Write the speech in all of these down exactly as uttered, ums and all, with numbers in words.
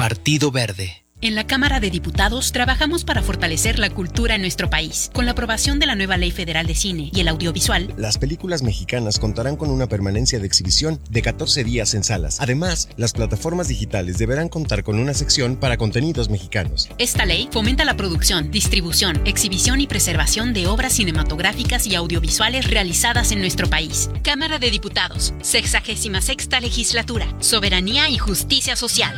Partido Verde. En la Cámara de Diputados trabajamos para fortalecer la cultura en nuestro país. Con la aprobación de la nueva Ley Federal de Cine y el Audiovisual, las películas mexicanas contarán con una permanencia de exhibición de catorce días en salas. Además, las plataformas digitales deberán contar con una sección para contenidos mexicanos. Esta ley fomenta la producción, distribución, exhibición y preservación de obras cinematográficas y audiovisuales realizadas en nuestro país. Cámara de Diputados, sexagésima sexta legislatura, soberanía y justicia social.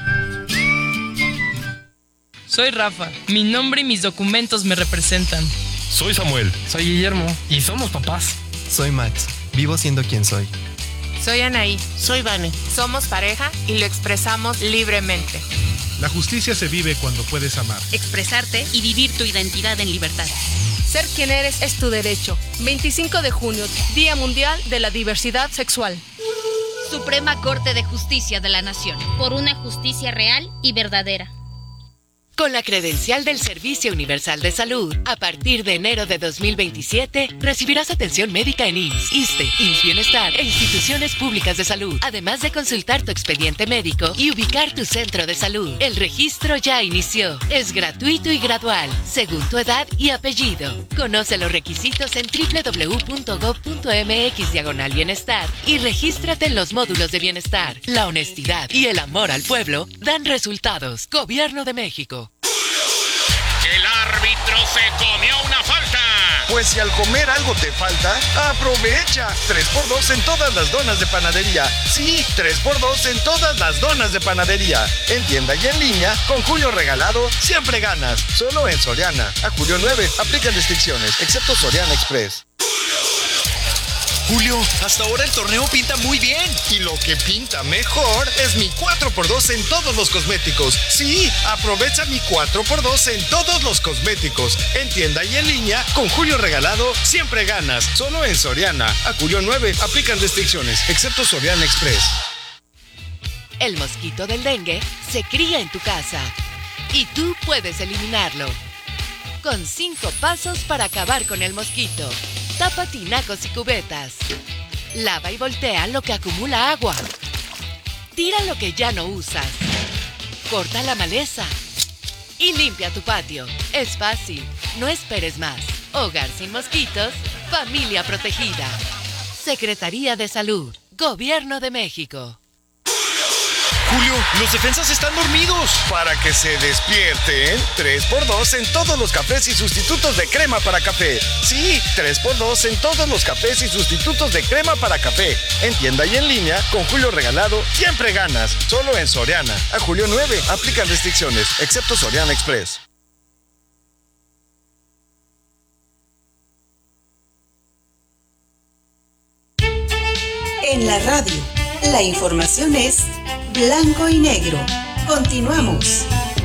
Soy Rafa, mi nombre y mis documentos me representan. Soy Samuel. Soy Guillermo. Y somos papás. Soy Max, vivo siendo quien soy. Soy Anaí. Soy Vane. Somos pareja y lo expresamos libremente. La justicia se vive cuando puedes amar, expresarte y vivir tu identidad en libertad. Ser quien eres es tu derecho. veinticinco de junio, Día Mundial de la Diversidad Sexual. Suprema Corte de Justicia de la Nación. Por una justicia real y verdadera. Con la credencial del Servicio Universal de Salud, a partir de enero de dos mil veintisiete, recibirás atención médica en I M S S, ISSSTE, I M S S Bienestar e instituciones públicas de salud, además de consultar tu expediente médico y ubicar tu centro de salud. El registro ya inició. Es gratuito y gradual, según tu edad y apellido. Conoce los requisitos en doble u doble u doble u punto gob punto eme equis diagonal bienestar y regístrate en los módulos de bienestar. La honestidad y el amor al pueblo dan resultados. Gobierno de México. El árbitro se comió una falta. Pues si al comer algo te falta, aprovecha. tres por dos en todas las donas de panadería. Sí, tres por dos en todas las donas de panadería. En tienda y en línea, con Julio Regalado, siempre ganas. Solo en Soriana. A julio nueve, aplican restricciones, excepto Soriana Express. Julio, hasta ahora el torneo pinta muy bien. Y lo que pinta mejor es mi cuatro por dos en todos los cosméticos. Sí, aprovecha mi cuatro por dos en todos los cosméticos. En tienda y en línea, con Julio Regalado, siempre ganas. Solo en Soriana. A julio nueve, aplican restricciones, excepto Soriana Express. El mosquito del dengue se cría en tu casa. Y tú puedes eliminarlo. Con cinco pasos para acabar con el mosquito. Tapa tinacos y cubetas. Lava y voltea lo que acumula agua. Tira lo que ya no usas. Corta la maleza. Y limpia tu patio. Es fácil. No esperes más. Hogar sin mosquitos. Familia protegida. Secretaría de Salud. Gobierno de México. Julio, los defensas están dormidos. Para que se despierten, tres por dos en todos los cafés y sustitutos de crema para café. Sí, tres por dos en todos los cafés y sustitutos de crema para café. En tienda y en línea, con Julio Regalado, siempre ganas. Solo en Soriana. A julio nueve, aplican restricciones, excepto Soriana Express. En la radio, la información es blanco y negro. Continuamos.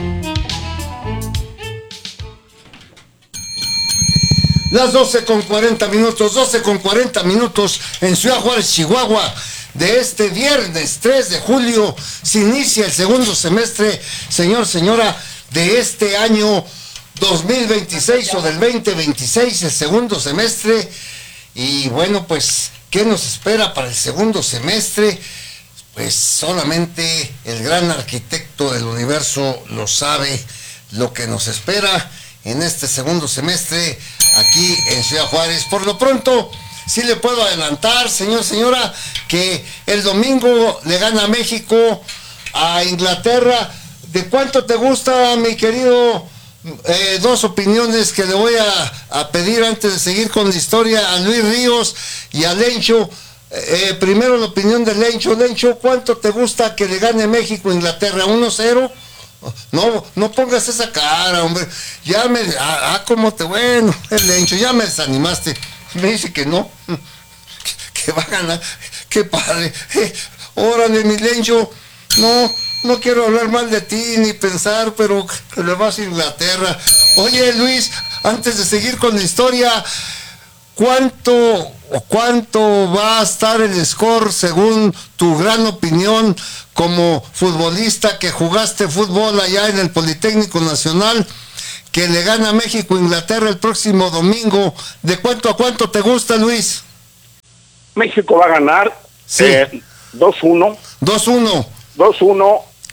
Las doce con cuarenta minutos, doce con cuarenta minutos en Ciudad Juárez, Chihuahua. De este viernes tres de julio se inicia el segundo semestre, señor, señora, de este año dos mil veintiséis o del veinte veintiséis, el segundo semestre. Y bueno, pues, ¿qué nos espera para el segundo semestre? Pues solamente el gran arquitecto del universo lo sabe, lo que nos espera en este segundo semestre aquí en Ciudad Juárez. Por lo pronto, sí le puedo adelantar, señor, señora, que el domingo le gana México a Inglaterra. ¿De cuánto te gusta, mi querido? Eh, dos opiniones que le voy a, a pedir antes de seguir con la historia a Luis Ríos y a Lencho. Eh, primero la opinión de Lencho. Lencho, ¿cuánto te gusta que le gane México a Inglaterra? ¿uno cero? No, no pongas esa cara, hombre. Ya me... Ah, ah cómo te... Bueno, el Lencho, ya me desanimaste. Me dice que no. Que, que va a ganar. Qué padre. Eh, órale, mi Lencho. No, no quiero hablar mal de ti ni pensar, pero que le vas a Inglaterra. Oye, Luis, antes de seguir con la historia, ¿cuánto o cuánto va a estar el score según tu gran opinión como futbolista que jugaste fútbol allá en el Politécnico Nacional, que le gana a México Inglaterra el próximo domingo? ¿De cuánto a cuánto te gusta, Luis? México va a ganar, sí. eh, dos uno. dos uno. dos uno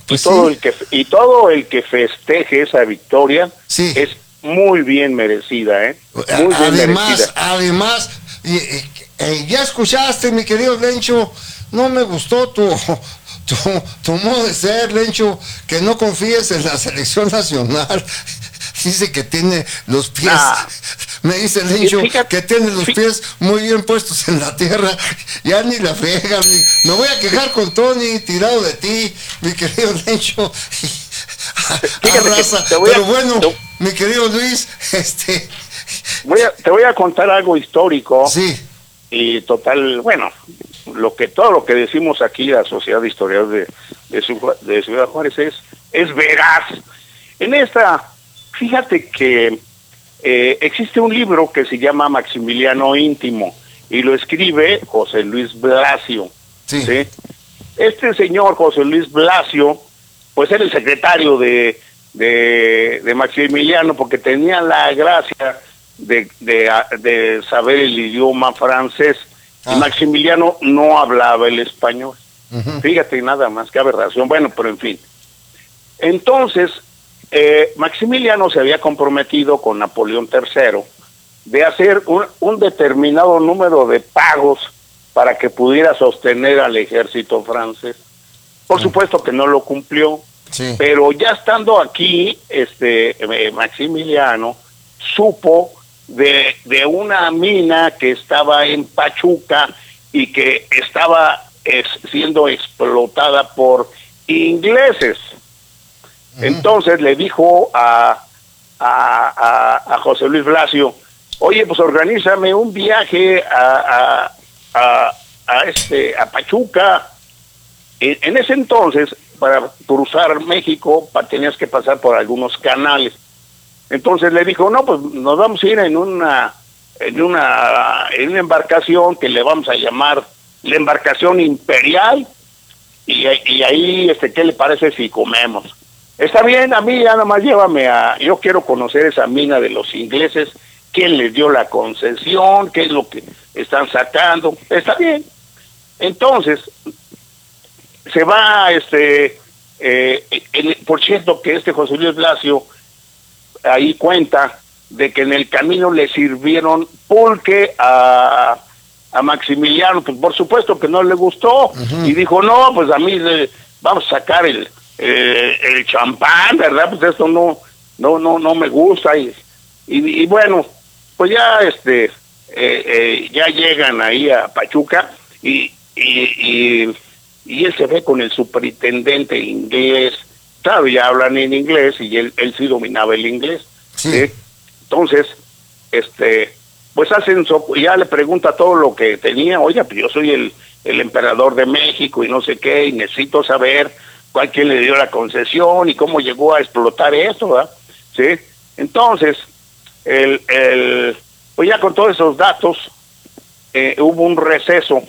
Pues y todo sí. el que y todo el que festeje esa victoria sí. es muy bien merecida, ¿eh? Muy además, bien merecida. además, eh, eh, ya escuchaste, mi querido Lencho, no me gustó tu, tu, tu modo de ser, Lencho, que no confíes en la selección nacional. Dice que tiene los pies, ah. me dice Lencho fíjate, que tiene los fíjate. pies muy bien puestos en la tierra, ya ni la frega, mi, me voy a quejar con Tony, tirado de ti, mi querido Lencho. Arrasa, pero a, bueno, te, mi querido Luis, este... Voy a, te voy a contar algo histórico. Sí. Y total, bueno, lo que todo lo que decimos aquí, la Sociedad de Historiadores de, de, de Ciudad Juárez es, es veraz. En esta... Fíjate que eh, existe un libro que se llama Maximiliano Íntimo y lo escribe José Luis Blasio. Sí. ¿sí? Este señor José Luis Blasio, pues era el secretario de, de, de Maximiliano porque tenía la gracia de, de, de saber el idioma francés. Ah. Y Maximiliano no hablaba el español. Uh-huh. Fíjate nada más, qué aberración. Bueno, pero en fin. Entonces... Eh, Maximiliano se había comprometido con Napoleón tercero de hacer un, un determinado número de pagos para que pudiera sostener al ejército francés. Por sí. supuesto que no lo cumplió, sí. pero ya estando aquí, este eh, Maximiliano supo de, de una mina que estaba en Pachuca y que estaba es, siendo explotada por ingleses. Entonces le dijo a, a, a, a José Luis Blasio, oye, pues organízame un viaje a, a, a, a, este, a Pachuca. En, en ese entonces, para cruzar México, pa, tenías que pasar por algunos canales. Entonces le dijo, no, pues nos vamos a ir en una, en una, en una embarcación que le vamos a llamar la embarcación imperial, y, y ahí, este, ¿qué le parece si comemos? Está bien, a mí ya nada más llévame a... Yo quiero conocer esa mina de los ingleses, quién les dio la concesión, qué es lo que están sacando. Está bien. Entonces, se va, este... Eh, el, por cierto, que este José Luis Blasio ahí cuenta de que en el camino le sirvieron pulque a, a Maximiliano, pues por supuesto que no le gustó, uh-huh. y dijo, no, pues a mí eh, vamos a sacar el... Eh, el champán, ¿verdad? Pues esto no no no no me gusta y y, y bueno, pues ya este eh, eh, ya llegan ahí a Pachuca y y, y y él se ve con el superintendente inglés, claro, ya hablan en inglés y él él sí dominaba el inglés, sí. ¿sí? Entonces este pues hacen so, ya le pregunta todo lo que tenía, oye, pues yo soy el el emperador de México y no sé qué, y necesito saber cuál quien le dio la concesión y cómo llegó a explotar esto, ¿verdad? Sí. Entonces, el, el, pues ya con todos esos datos, eh, hubo un receso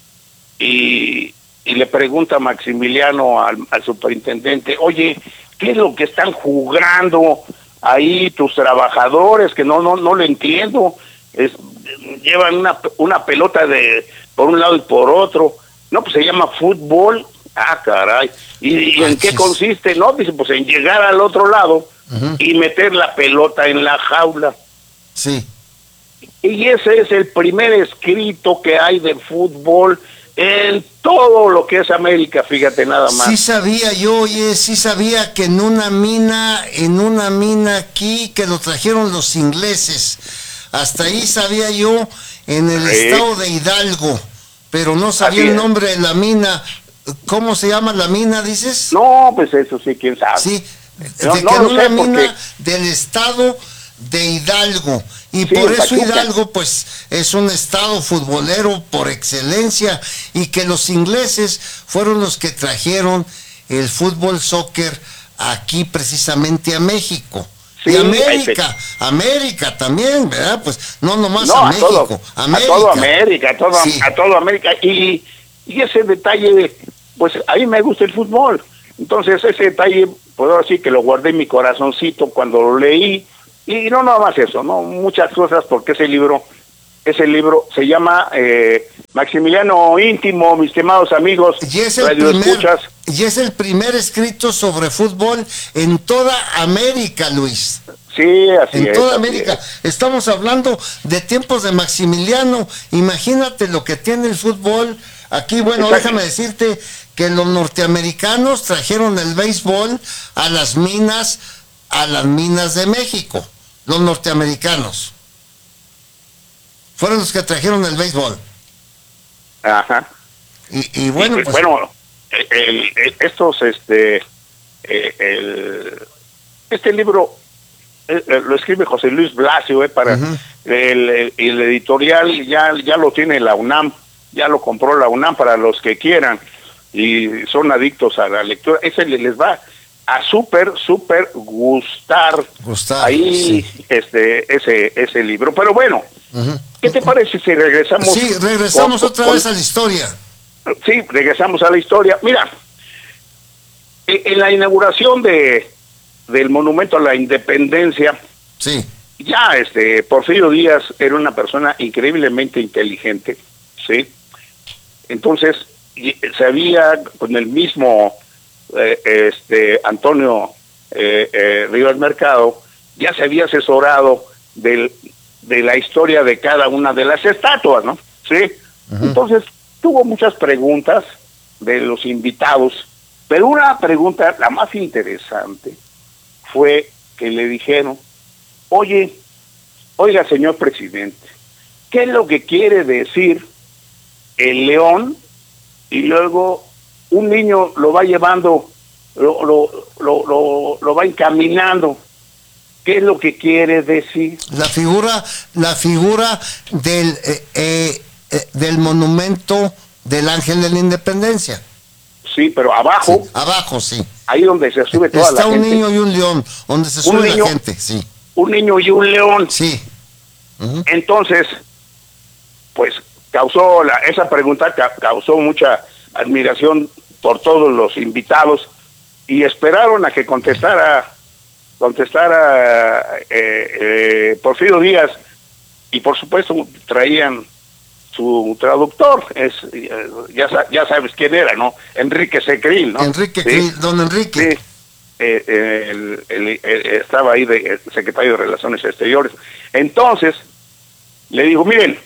y, y le pregunta Maximiliano al, al superintendente, oye, ¿qué es lo que están jugando ahí tus trabajadores? Que no no no lo entiendo. Es, llevan una, una pelota de por un lado y por otro. No, pues se llama fútbol. Ah, caray. ¿Y, y en qué consiste? No, dice, pues en llegar al otro lado uh-huh. y meter la pelota en la jaula. Sí. Y ese es el primer escrito que hay de fútbol en todo lo que es América, fíjate nada más. Sí sabía yo, oye, sí sabía que en una mina, en una mina aquí, que lo trajeron los ingleses. Hasta ahí sabía yo, en el sí. estado de Hidalgo, pero no sabía Así el nombre es. de la mina. ¿Cómo se llama la mina, dices? No, pues eso sí, quién sabe. Sí, no, de no que lo una sé mina porque... del estado de Hidalgo. Y sí, por eso Pachuca. Hidalgo, pues, es un estado futbolero por excelencia. Y que los ingleses fueron los que trajeron el fútbol soccer aquí precisamente a México. Sí, y América, este... América también, ¿verdad? Pues no nomás no, a, a México, todo, América. A todo América, a todo, sí. a todo América. Y, y ese detalle, pues a mí me gusta el fútbol. Entonces ese detalle, puedo decir que lo guardé en mi corazoncito cuando lo leí. Y no nada más eso, ¿no? Muchas cosas, porque ese libro ese libro se llama eh, Maximiliano Íntimo, mis estimados amigos. Y es, el primer, y es el primer escrito sobre fútbol en toda América, Luis. Sí, así en es. En toda así América. Es. Estamos hablando de tiempos de Maximiliano. Imagínate lo que tiene el fútbol. Aquí, bueno, Exacto. déjame decirte que los norteamericanos trajeron el béisbol a las minas, a las minas de México. Los norteamericanos fueron los que trajeron el béisbol. Ajá. Y, y bueno, y, pues, bueno, el, el, estos, este, el, este libro el, lo escribe José Luis Blasio, eh, para uh-huh. el, el, el editorial ya, ya lo tiene la UNAM, ya lo compró la UNAM para los que quieran y son adictos a la lectura. Ese les va a súper, súper gustar, gustar ahí sí. este ese ese libro. Pero bueno, uh-huh. ¿qué te parece si regresamos? Sí, regresamos con, otra con, vez a la historia. Sí, regresamos a la historia. Mira, en la inauguración de del Monumento a la Independencia, sí. ya este Porfirio Díaz era una persona increíblemente inteligente, ¿sí? Entonces, sabía con el mismo eh, este Antonio eh, eh, Rivas Mercado, ya se había asesorado del, de la historia de cada una de las estatuas, ¿no? ¿Sí? Uh-huh. Entonces, tuvo muchas preguntas de los invitados, pero una pregunta, la más interesante, fue que le dijeron, oye, oiga, señor presidente, ¿qué es lo que quiere decir el león? Y luego un niño lo va llevando, lo, lo, lo, lo, lo va encaminando. ¿Qué es lo que quiere decir? La figura, la figura del, eh, eh, eh, del monumento del Ángel de la Independencia. Sí, pero abajo. Sí, abajo, sí. Ahí donde se sube toda Está la un gente. niño y un león, donde se sube niño, la gente, sí. Un niño y un león. Sí. Uh-huh. Entonces, pues causó la, esa pregunta ca, causó mucha admiración por todos los invitados y esperaron a que contestara contestara eh, eh, Porfirio Díaz y por supuesto traían su traductor, es ya ya sabes quién era, ¿no? Enrique Secril, ¿no? Enrique, ¿sí? Cril, don Enrique. Sí. Eh, eh, el, el, el, estaba ahí de el secretario de Relaciones Exteriores. Entonces le dijo, miren,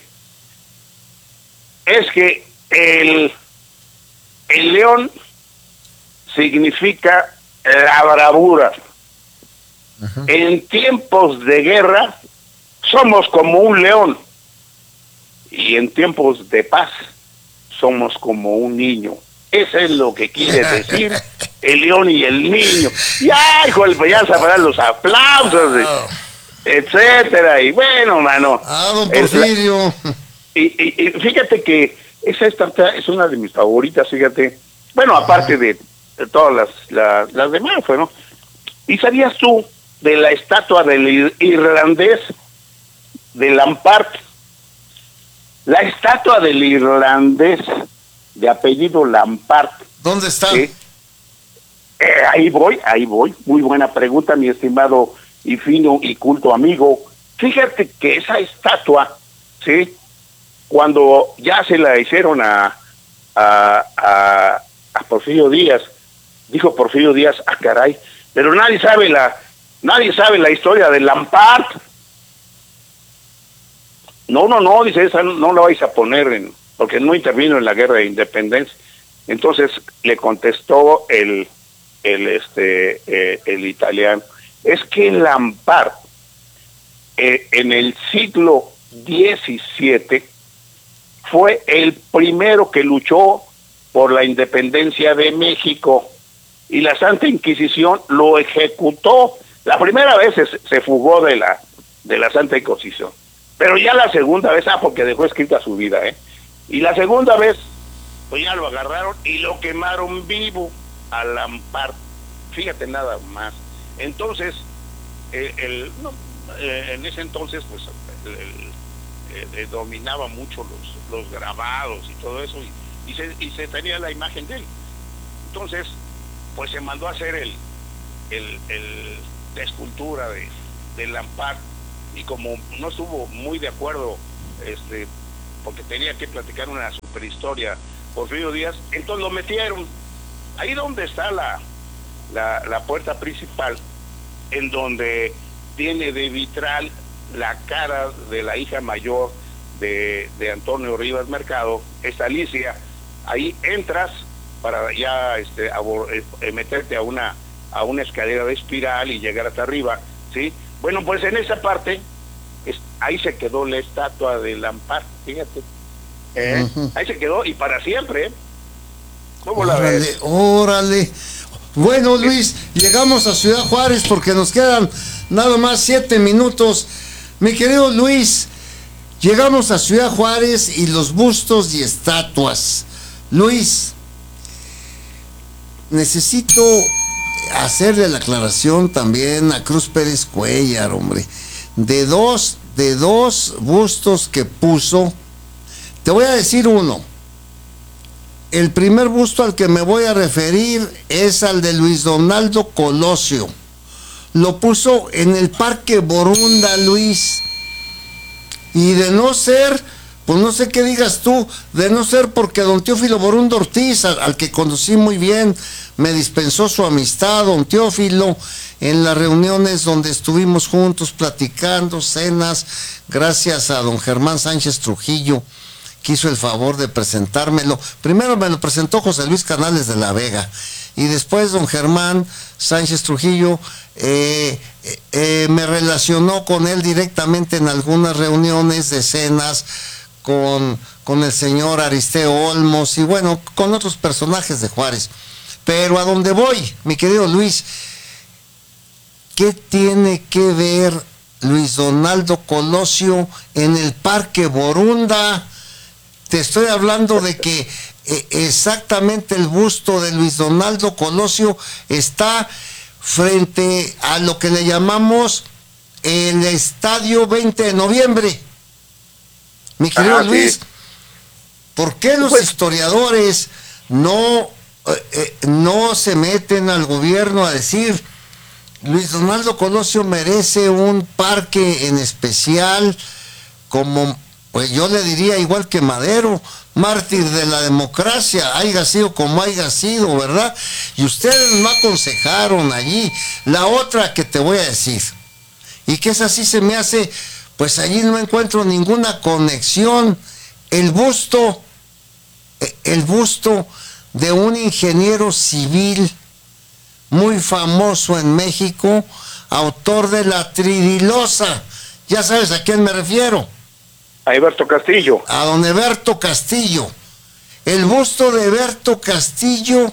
es que el el león significa la bravura. Uh-huh. En tiempos de guerra somos como un león y en tiempos de paz somos como un niño. Eso es lo que quiere decir el león y el niño. Y ay, joder, pues ya sabrán los aplausos, oh. etcétera. Y bueno, mano. Ah, don Porfirio. Y, y, y fíjate que esa estatua es una de mis favoritas, fíjate. Bueno, aparte de, de todas las, las, las demás, ¿no? ¿Y sabías tú de la estatua del irlandés de Lampard? La estatua del irlandés de apellido Lampard. ¿Dónde está? ¿Sí? Eh, ahí voy, ahí voy. Muy buena pregunta, mi estimado y fino y culto amigo. Fíjate que esa estatua, ¿sí? Cuando ya se la hicieron a, a, a, a Porfirio Díaz, dijo Porfirio Díaz, ah, caray, pero nadie sabe la, nadie sabe la historia de Lampard. No, no, no, dice, esa no, no la vais a poner en, porque no intervino en la guerra de independencia. Entonces le contestó el, el este, eh, el italiano, es que Lampard eh, en el siglo diecisiete fue el primero que luchó por la independencia de México y la Santa Inquisición lo ejecutó. La primera vez se, se fugó de la de la Santa Inquisición, pero ya la segunda vez, ah, porque dejó escrita su vida, ¿eh? Y la segunda vez, pues ya lo agarraron y lo quemaron vivo a Lampard. Fíjate nada más. Entonces, eh, el, no, eh, en ese entonces, pues, el, el, eh, dominaba mucho los, los grabados y todo eso, y, y, se, y se tenía la imagen de él. Entonces, pues se mandó a hacer el, el, el la escultura de, de Lampard, y como no estuvo muy de acuerdo este, porque tenía que platicar una superhistoria Porfirio Díaz, entonces lo metieron ahí donde está la, la, la puerta principal, en donde tiene de vitral la cara de la hija mayor de, de Antonio Rivas Mercado, es Alicia. Ahí entras para ya este, abor, eh, meterte a una a una escalera de espiral y llegar hasta arriba, ¿sí? Bueno, pues en esa parte es, ahí se quedó la estatua de Lampar, fíjate, ¿eh? Uh-huh. Ahí se quedó y para siempre, ¿eh? ¿Cómo la órale, ves? Órale. Bueno, Luis, llegamos a Ciudad Juárez porque nos quedan nada más siete minutos. Mi querido Luis, llegamos a Ciudad Juárez y los bustos y estatuas. Luis, necesito hacerle la aclaración también a Cruz Pérez Cuellar, hombre, de dos, de dos bustos que puso. Te voy a decir uno. El primer busto al que me voy a referir es al de Luis Donaldo Colosio. Lo puso en el Parque Borunda, Luis. Y de no ser, pues no sé qué digas tú, de no ser porque don Teófilo Borunda Ortiz, al, al que conocí muy bien, me dispensó su amistad, don Teófilo, en las reuniones donde estuvimos juntos platicando, cenas, gracias a don Germán Sánchez Trujillo, que hizo el favor de presentármelo. Primero me lo presentó José Luis Canales de la Vega, y después don Germán Sánchez Trujillo eh, eh, me relacionó con él directamente en algunas reuniones de cenas, con, con el señor Aristeo Olmos, y bueno, con otros personajes de Juárez. Pero a dónde voy, mi querido Luis, ¿qué tiene que ver Luis Donaldo Colosio en el Parque Borunda? Te estoy hablando de que eh, exactamente el busto de Luis Donaldo Colosio está frente a lo que le llamamos el Estadio veinte de noviembre. Mi querido ah, Luis, sí. ¿Por qué los pues, historiadores no, eh, no se meten al gobierno a decir Luis Donaldo Colosio merece un parque en especial, como, pues yo le diría igual que Madero, mártir de la democracia, haya sido como haya sido, ¿verdad? Y ustedes no aconsejaron allí. La otra que te voy a decir, y que es así se me hace, pues allí no encuentro ninguna conexión, el busto, el busto de un ingeniero civil muy famoso en México, autor de la Tridilosa. Ya sabes a quién me refiero. A Eberto Castillo. A don Eberto Castillo. El busto de Eberto Castillo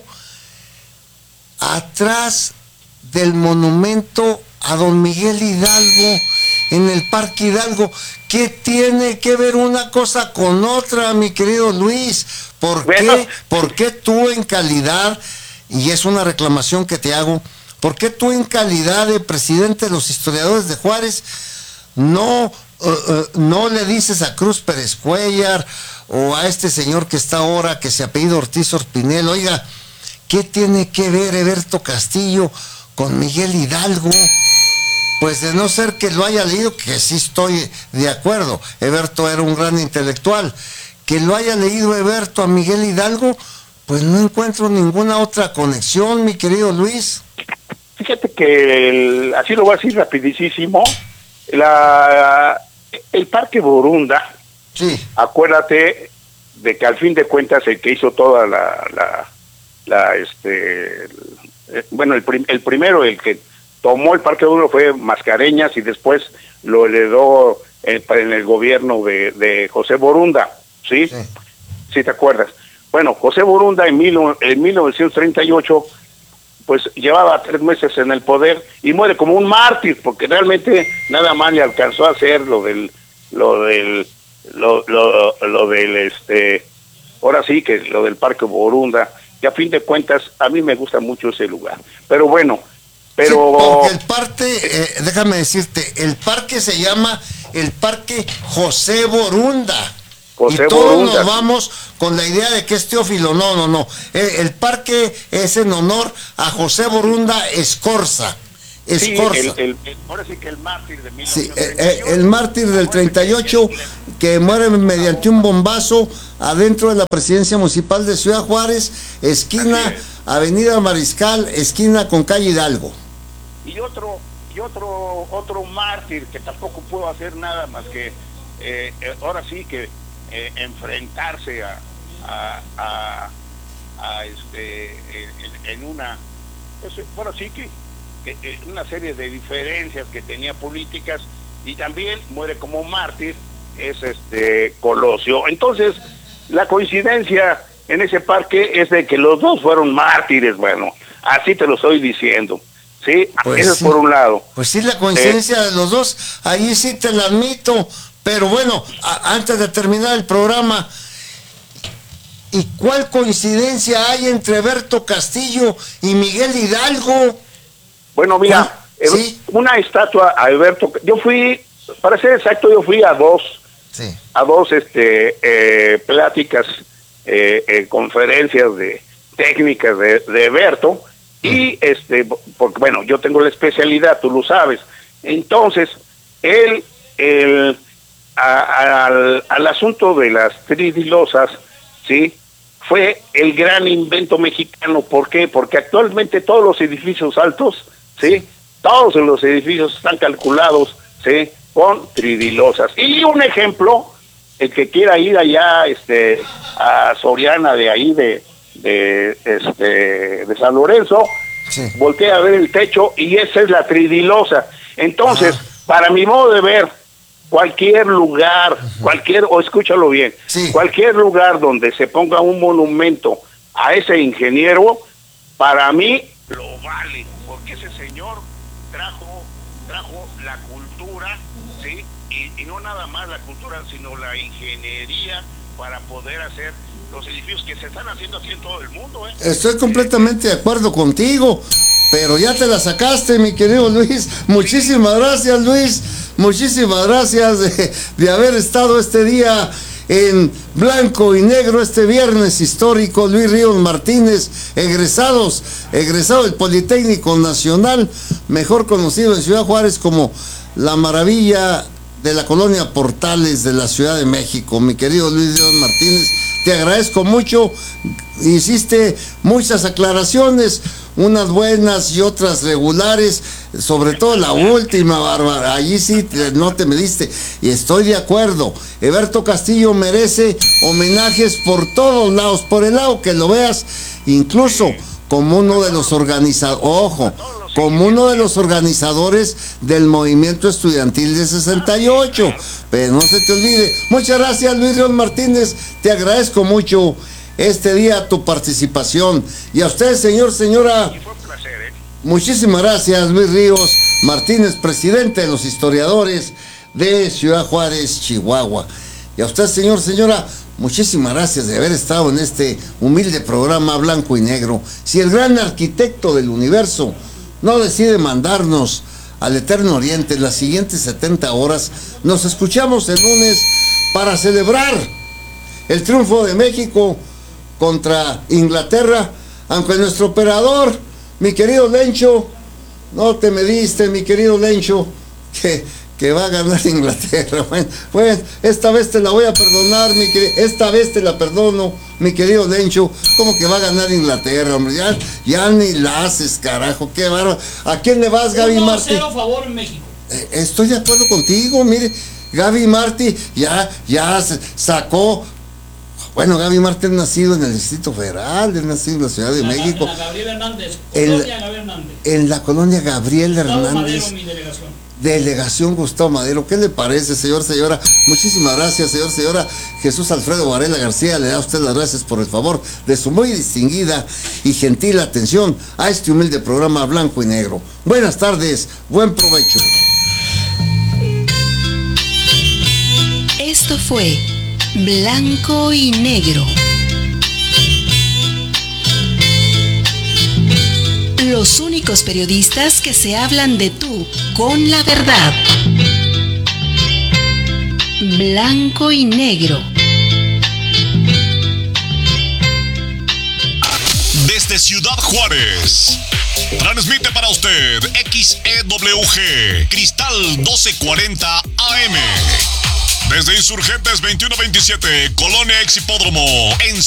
atrás del monumento a don Miguel Hidalgo en el Parque Hidalgo. ¿Qué tiene que ver una cosa con otra, mi querido Luis? ¿Por bueno. qué, ¿Por qué tú en calidad, y es una reclamación que te hago, por qué tú en calidad de presidente de los historiadores de Juárez no, uh, uh, no le dices a Cruz Pérez Cuellar o a este señor que está ahora, que se apellida Ortiz Orpinel, oiga, ¿qué tiene que ver Eberto Castillo con Miguel Hidalgo? Pues de no ser que lo haya leído, que sí estoy de acuerdo, Eberto era un gran intelectual, que lo haya leído Eberto a Miguel Hidalgo, pues no encuentro ninguna otra conexión, mi querido Luis. Fíjate que, el, así lo voy a decir rapidísimo, la, el Parque Borunda, sí. Acuérdate de que al fin de cuentas el que hizo toda la, la, la este, el, bueno, el, prim, el primero, el que tomó el Parque Borunda fue Mascareñas y después lo heredó en, en el gobierno de, de José Borunda, ¿sí? Sí, ¿sí te acuerdas? Bueno, José Borunda en, mil, en mil novecientos treinta y ocho pues llevaba tres meses en el poder y muere como un mártir, porque realmente nada más le alcanzó a hacer lo del, lo del, lo, lo, lo del, este, ahora sí que lo del Parque Borunda, que a fin de cuentas a mí me gusta mucho ese lugar. Pero bueno, pero... Sí, porque el parque, eh, déjame decirte, el parque se llama el Parque José Borunda. José y todos Borunda. Nos vamos con la idea de que es Teófilo. No, no, no. El, el parque es en honor a José Borunda Escorza, Escorza. Sí, el, el, el, ahora sí que el mártir de mil novecientos treinta y ocho. treinta y ocho. Sí, el, el mártir del treinta y ocho que muere mediante un bombazo adentro de la presidencia municipal de Ciudad Juárez, esquina Avenida Mariscal, esquina con calle Hidalgo. Y otro, y otro, otro mártir que tampoco pudo hacer nada más que eh, ahora sí que eh, enfrentarse a, a, a, a este en, en una pues, bueno sí que, que una serie de diferencias que tenía políticas, y también muere como mártir es este Colosio. Entonces la coincidencia en ese parque es de que los dos fueron mártires. Bueno, así te lo estoy diciendo, sí, pues eso sí. es por un lado. Pues sí, la coincidencia eh, de los dos, ahí sí te la admito. Pero bueno, a, antes de terminar el programa, ¿y cuál coincidencia hay entre Berto Castillo y Miguel Hidalgo? Bueno, mira, ¿sí? Una estatua a Alberto, yo fui, para ser exacto, yo fui a dos, sí. a dos este eh, pláticas, eh, eh, conferencias de técnicas de, de Berto, mm. y este, porque bueno, yo tengo la especialidad, tú lo sabes. Entonces, él, el A, a, al, al asunto de las tridilosas, sí, fue el gran invento mexicano. ¿Por qué? Porque actualmente todos los edificios altos, sí, todos los edificios están calculados, sí, con tridilosas. Y un ejemplo, el que quiera ir allá, este, a Soriana de ahí de, de, este, de San Lorenzo, sí. voltea a ver el techo y esa es la tridilosa. Entonces, ah. para mi modo de ver, cualquier lugar, uh-huh. cualquier, o escúchalo bien, sí. cualquier lugar donde se ponga un monumento a ese ingeniero, para mí lo vale, porque ese señor trajo, trajo la cultura, ¿sí? Y, y no nada más la cultura, sino la ingeniería para poder hacer los edificios que se están haciendo así en todo el mundo, ¿eh? Estoy completamente de acuerdo contigo, pero ya te la sacaste, mi querido Luis. Muchísimas gracias, Luis. Muchísimas gracias de, de haber estado este día en Blanco y Negro, este viernes histórico. Luis Ríos Martínez, egresados, egresado del Politécnico Nacional, mejor conocido en Ciudad Juárez como la maravilla de la colonia Portales de la Ciudad de México. Mi querido Luis Ríos Martínez, te agradezco mucho. Hiciste muchas aclaraciones, unas buenas y otras regulares, sobre todo la última, Bárbara, allí sí te, no te mediste, y estoy de acuerdo. Eberto Castillo merece homenajes por todos lados, por el lado que lo veas, incluso como uno de los organizadores, ojo, como uno de los organizadores del movimiento estudiantil de sesenta y ocho, pero no se te olvide. Muchas gracias, Luis Ríos Martínez, te agradezco mucho este día tu participación, y a usted, señor, señora, muchísimas gracias. Luis Ríos Martínez, presidente de los historiadores de Ciudad Juárez, Chihuahua, y a usted, señor, señora, muchísimas gracias de haber estado en este humilde programa Blanco y Negro. Si el gran arquitecto del universo no decide mandarnos al Eterno Oriente en las siguientes setenta horas, nos escuchamos el lunes para celebrar el triunfo de México contra Inglaterra, aunque nuestro operador, mi querido Lencho, no te mediste, mi querido Lencho, que, que va a ganar Inglaterra. Bueno, bueno, esta vez te la voy a perdonar, mi querido, esta vez te la perdono, mi querido Lencho. ¿Cómo que va a ganar Inglaterra, hombre? Ya, ya ni la haces, carajo, qué bárbaro. ¿A quién le vas, Gaby Martí? cero favor en México. Eh, estoy de acuerdo contigo, mire, Gaby Martí ya, ya sacó. Bueno, Gaby Martí es nacido en el Distrito Federal, es nacido en la Ciudad de la, México. En la Gabriel Hernández, en, colonia Gabriel Hernández. En la colonia Gabriel Gustavo Hernández. Madero, mi delegación. Delegación Gustavo Madero. ¿Qué le parece, señor, señora? Muchísimas gracias, señor, señora. Jesús Alfredo Varela García le da a usted las gracias por el favor de su muy distinguida y gentil atención a este humilde programa Blanco y Negro. Buenas tardes, buen provecho. Esto fue Blanco y Negro. Los únicos periodistas que se hablan de tú con la verdad. Blanco y Negro. Desde desde Ciudad Juárez. Transmite para usted X E W G, Cristal doce cuarenta A M. Desde Insurgentes veintiuno veintisiete, Colonia Ex Hipódromo, en